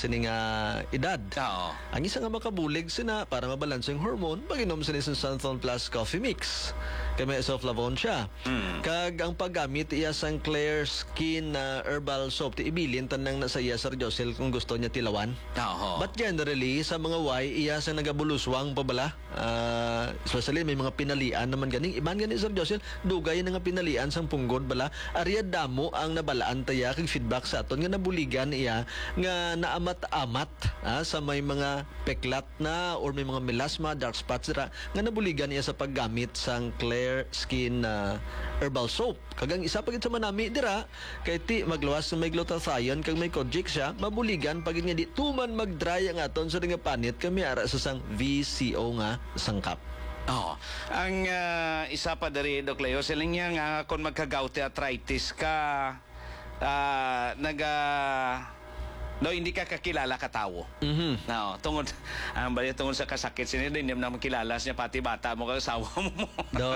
sini nga edad. Oo. Ang isa nga makabulig sina para mabalanse yung hormone, pag-inom sini sa Santhol Plus Coffee Mix. Kaya may isoflavone siya. Kag ang paggamit iya sang Clear Skin na herbal soap, ti ibilin tanang nasa iya Sir Josel kung gusto niya tilawan. Oo. But generally, sa mga Y, iya sang nagabuluswang pabala. Especially may mga pinalian naman ganing. Iban ganing Sir Josel, dugay na nga pinalian sang punggod bala. Arya damo ang nabalaan taya kag feedback sa aton nga nabuligan iya nga naamat-amat sa may mga peklat na or may mga melasma, dark spots nga nabuligan iya sa paggamit sang Clear Skin herbal soap. Kagang isa pagit sa manami dira kay ti magluwas sa may glutathione kag may kojic siya, mabuligan pagit nga di tuman mag-dry ang aton sa nga panit kami ara sa sang VCO nga sangkap. Oo. Ang isa pa dari Doc Leo, siling niya nga kung magka-gouty arthritis ka, no, hindi ka kakilala ka tao. No, tungod ang bali tungod sa kasakit sini din na makilala niya pati bata mo kag asawa mo.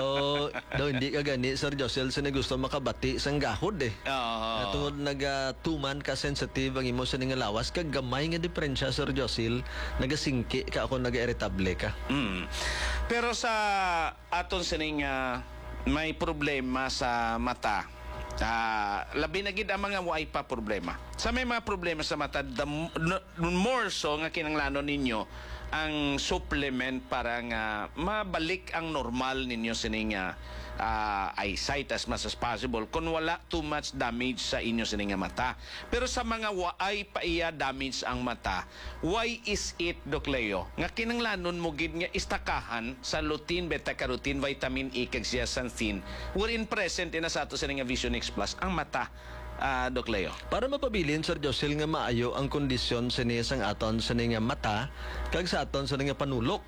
do hindi ka gani Sir Josel sa gusto makabati sang gahod Oo. tungod tuman ka sensitive ang imo sa nga lawas kag gamay nga diferensya Sir Josel nagasingki ka ako naga-irritable ka. Pero sa aton sining may problema sa mata. Labi na gid ang mga way pa problema. Sa may mga problema sa mata, more so nga kinanglanon ninyo ang supplement para nga mabalik ang normal ninyo sining eyesight as much as possible kung wala too much damage sa inyo sining mata. Pero sa mga waay pa iya damage ang mata, why is it, Doc Leo, nga kinanglanon mo gid nga istakahan sa lutein, beta-carotene, vitamin E kag zeaxanthin wherein present in sa ato sining Vision X Plus ang mata, Doc Leo? Para mapabilin Sir Josel nga maayo ang kondisyon sa sang aton sa nga mata kag sa aton sa nga panulok.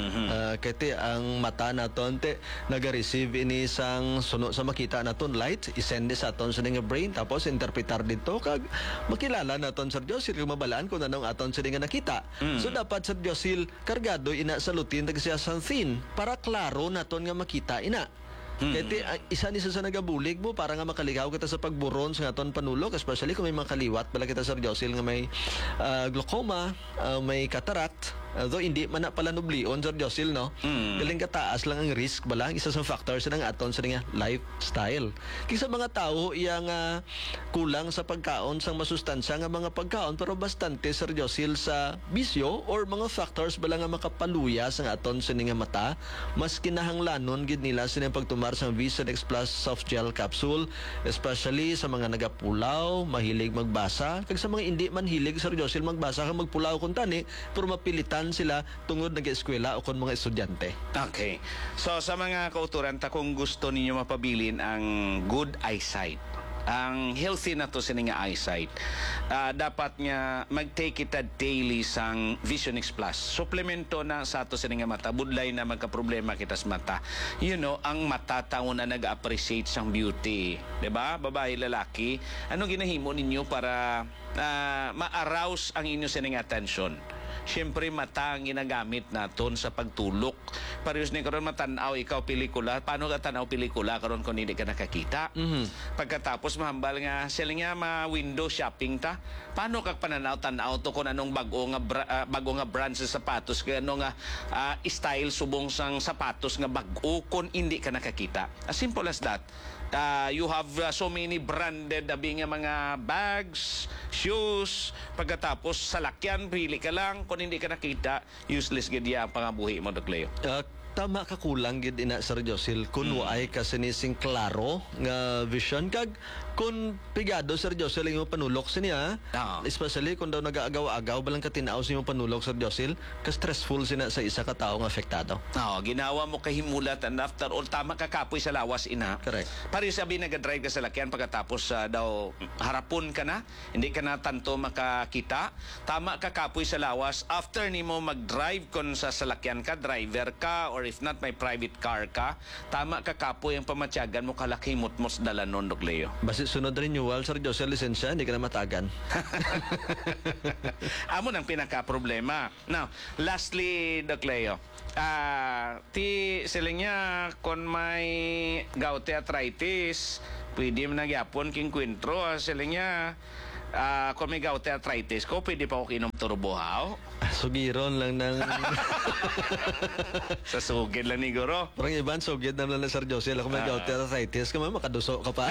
Kay ti ang mata naton ti naga-receive ini sang suno sa makita naton light, isende sa aton sa nga brain tapos interpretar dito kag makilala naton Sir Josel kag mabalaan kung anong aton sa nga nakita. So dapat Sir Josel kargado ina sa lutein kag zeaxanthin para klaro naton nga makita ina. Kaya isa ni sa nagabulig mo para nga makaligaw kita sa pagburon sa aton panulok, especially kung may mga kaliwat bala kita Sir Josel nga may glaucoma, may cataract. Though hindi man na pala nublion Sir Josel, no? Galing kataas lang ang risk bala ang isa sa factors ng aton sa nga lifestyle. Kisa mga tao iyang kulang sa pagkaon sang masustansya nga mga pagkaon pero bastante Sir Josel sa bisyo or mga factors bala nga makapaluya sa aton sa nga mata, mas kinahanglanon gid nila sa pagtumar sa Vision X Plus soft gel capsule, especially sa mga nagapulaw, mahilig magbasa, kag sa mga hindi man hilig Sir Josel magbasa kag magpulaw kun tani pero mapilitan sila tungod nag-eskwela o kon mga estudyante. Okay. So sa mga kauturan ta kung gusto ninyo mapabilin ang good eyesight, ang healthy na to sining eyesight, dapat nga mag-take it daily sang Vision X Plus. Suplemento na sa ato sining mata, budlay na magka-problema kita sa mata. You know, ang mata taon na nag-appreciate sang beauty. 'Di ba? Babae, lalaki, ano ginahimo ninyo para ma-arouse ang inyo sining attention? Siyempre, mata ang ginagamit naton sa pagtulok. Parehas ni karon matanaw ikaw pelikula. Paano ka tanaw pelikula karon kung hindi ka nakakita? Pagkatapos mahambal nga sila nga window shopping ta. Paano ka pananaw-tanaw to kung anong bago nga brand sa sapatos, kung ano nga style subong sang sapatos nga bago kung hindi ka nakakita? As simple as that. You have so many branded nga mga bags, shoes, pagkatapos salakyan, pili ka lang, kung hindi ka nakita, useless gid ya ang pangabuhi mo, Doc Leo. Tama ka kulang gid ina Sir Josel kun waay ka sinising klaro nga vision kag kun pigado Sir Josel yung panulok siniya, especially kung daw nagaagaw-agaw balang katinaw sa yung panulok Sir Josel, ka stressful sina sa isa ka tawo nga apektado. Ginawa mo kahimulat and after all tama ka kapoy sa lawas ina. Correct. Pare sabi nag-drive ka sa lakyan pagkatapos daw harapon ka na, hindi ka na tanto makakita. Tama ka kapoy sa lawas after nimo mag-drive kun sa salakyan ka, driver ka or if not may private car ka, tama ka kapoy ang pamatyagan mo kalakimot mo sa dalanon, Doc Leo. Basi sunod renewal Sir Josel lisensya hindi ka na matagan. Amo nang pinaka-problema. Now, lastly, Doc Leo, sila niya kung may gouty arthritis, pwede mo nagyapon king kwentro sila niya kung may gout arthritis ko, pwede pa ako inom turbohaw. Sugiron lang ng... Sa sugid lang ni Guro. Parang iban, sugid na lang Sir Josel. Ako may gout arthritis, kama makaduso ka pa.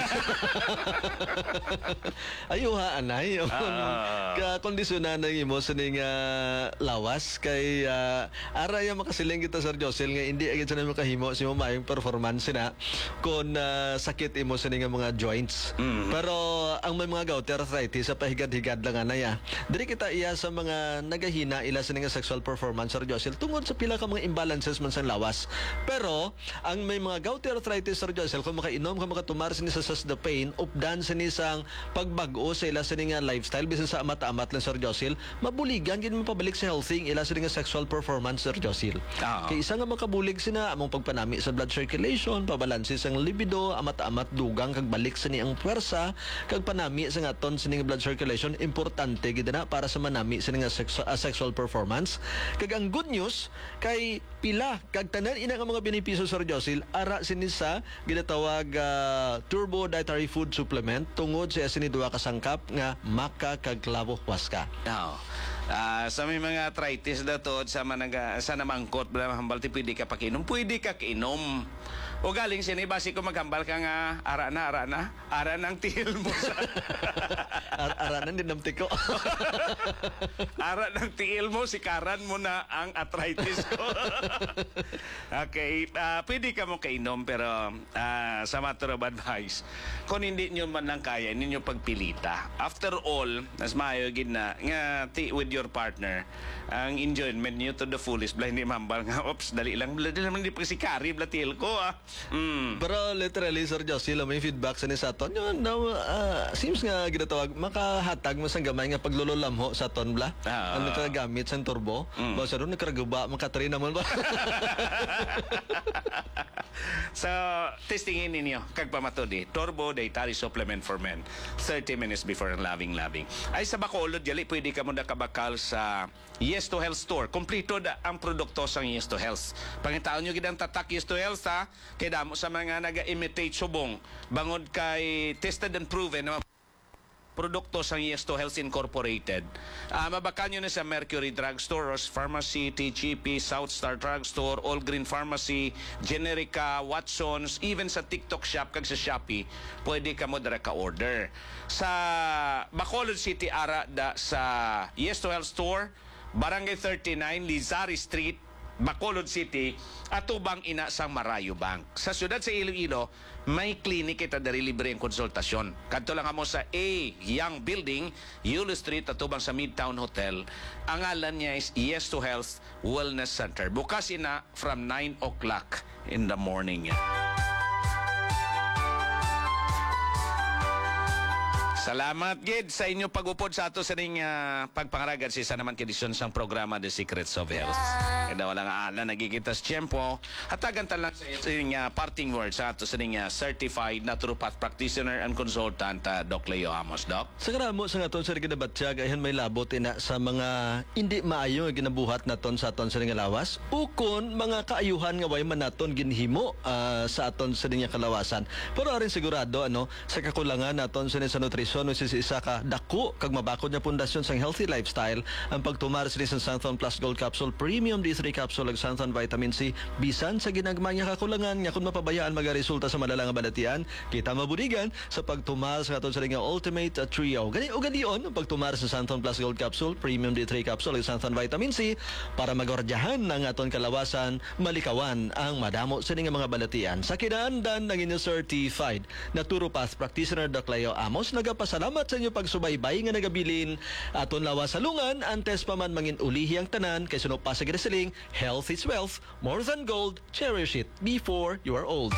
Ayuha, anay. Kakondisyonan ng imo sa ning lawas. Kay ara yung makasiling kita Sir Josel nga hindi agad sa namin kahimo si mo maayong performance na kung sakit imo sa ning mga joints. Pero ang may mga gout arthritis sa pahigad-higad lang anaya. Diri kita iya sa mga nagahina ila sa ning sexual performance Sir Josel tungod sa pila ka mga imbalances man sa lawas. Pero ang may mga gout arthritis Sir Josel kung makainom ka makatumar sini sa the pain updan sini sang pagbag-o sa ila sa ning lifestyle bisan sa amat-amat lang Sir Josel mabuligan gid mo pabalik sa healthy ila sa ning sexual performance Sir Josel. Kay isa nga makabulig sina among pagpanami sa blood circulation, pabalanse sang libido, amat-amat dugang kag balik sa niyang puwersa kag panami sa ngaton sa ning blood circulation importante gid na para sa manami sa ning sexual performance. Kag ang good news kay pila kag tanan ina nga mga benepisyo Sir Josel ara sini sa ginatawag turbo dietary food supplement tungod sa sini duha ka sangkap nga maka kag klabo huaska. Sa may mga arthritis na to sa namangkot hambal ti pwede ka pakinom pwede ka kinom o galing sini basi ko maghambal ka nga ara ng tihil mo sa ara na din namti ko. ara ng tihil mo sikaran mo na ang arthritis ko. Okay, pwede ka mo kainom pero sa matter of advice kung hindi nyo man lang kaya ninyo pagpilita after all nas maayo gid na nga with your partner ang enjoyment nyo to the fullest bla hindi mambal nga ops dali lang di pa sikari bla tihil ko Pero literally Sir Josel may feedback sa ni Saton yun seems nga ginatawag makahatag mo sang gamay nga paglululamho sa ton bla ang nakagamit sa turbo basta ron nakaragaba makatry naman ba. So, testingin ninyo kag pamatodi Turbo Dietary Supplement for Men 30 minutes before ang labing. Ay sa Bacolod jali pwede ka mo nakabakal sa Yes to Health store. Kompleto ang produkto sa Yes to Health. Pangitaon nyo gidang tatak Yes to Health kay damo sa mga naga-imitate subong bangod kay tested and proven na produkto sa Yes to Health Incorporated. Mabakal nyo na sa Mercury Drugstore, Ross Pharmacy, TGP, Southstar Drugstore, All Green Pharmacy, Generica, Watsons, even sa TikTok Shop kag sa Shopee, pwede ka mo dara ka order. Sa Bacolod City ara da sa Yes to Health Store, Barangay 39, Lizari Street, Bacolod City, atubang ina sang Marayo Bank. Sa siyudad sa Iloilo, may klinik kita dari libre ang konsultasyon. Kadto lang mo sa A Young Building, Yulo Street, atubang sa Midtown Hotel. Ang ngalan niya is Yes to Health Wellness Center. Bukas ina from 9 o'clock in the morning. Salamat gid sa inyo pag-upod sa ato sa ning pagpangaragan sa naman kedisyon sang programa The Secrets of Health. Kada wala nga ala nagikita sa tiempo. Hatagan ta lang sa inyong parting words sa ato sa ning certified naturopath practitioner and consultant Doc Leo Amos, Doc. Sa karamo sa aton sa ginabatsyag ayhan may labot ina sa mga hindi maayo nga ginabuhat naton sa aton sa ning lawas ukon mga kaayuhan nga way manaton ginhimo sa aton sa ning kalawasan. Pero arin sigurado sa kakulangan naton sa nutrition isa ka dako kag mabakod nga pundasyon sang healthy lifestyle ang pagtumar sa Santhon Plus Gold Capsule Premium D3 Capsule ag Santhon Vitamin C bisan sa ginagmay nga kakulangan nga kung mapabayaan magaresulta sa malalang nga balatian kita mabudigan sa pagtumar sa aton sa nga Ultimate Trio. Gani ang pagtumar sa Santhon Plus Gold Capsule Premium D3 Capsule ag Santhon Vitamin C para magordyahan ng aton kalawasan malikawan ang madamo sa nga mga balatian. Sa kinahanglan ng inyong certified naturopath practitioner Doc Leo Amos pasalamat sa inyo pagsubaybay nga nagabilin aton lawas salungan antes pa man mangin ulihi ang tanan kay suno pa sa gisiling health is wealth more than gold cherish it before you are old.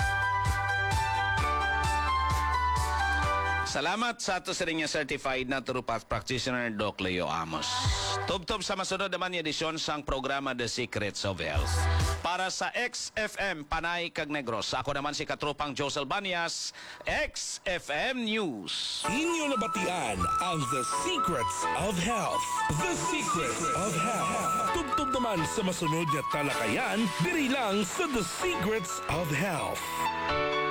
Salamat sa ato sa ring certified naturopath practitioner Doc Leo Amos. Tub-tub sa masunod naman yung edisyon sang programa The Secrets of Health. Para sa XFM Panay kag Negros, ako naman si Katropang Josel Banias, XFM News. Inyo nabatian ang The Secrets of Health. The Secrets of Health. Tub-tub naman sa masunod na talakayan, diri lang sa The Secrets of Health.